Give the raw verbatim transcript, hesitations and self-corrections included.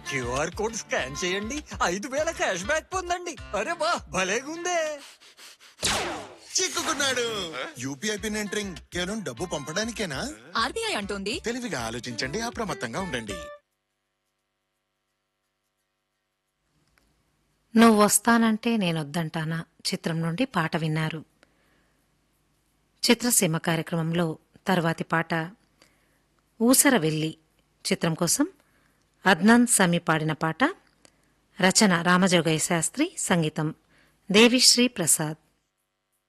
QR code scan చేయండి, ఐదు వేల క్యాష్ బ్యాక్ పొందండి. అరే వా, భలేగుందే. చిక్కుకున్నాడు. యూపీఐ పిన్ ఎంటరింగ్ కేవలం డబ్బు పంపడానికేనా? ఆర్బీఐ అంటోంది తెలివిగా ఆలోచించండి, అప్రమత్తంగా ఉండండి. నువ్వు వస్తానంటే నేనొద్దంటానా చిత్రం నుండి పాట విన్నారు. చిత్రసీమ కార్యక్రమంలో తర్వాతి పాట ఊసర వెల్లి చిత్రం కోసం అద్నాన్ సమీ పాడిన పాట. రచన రామజోగయ్య శాస్త్రి, సంగీతం దేవిశ్రీ ప్రసాద్.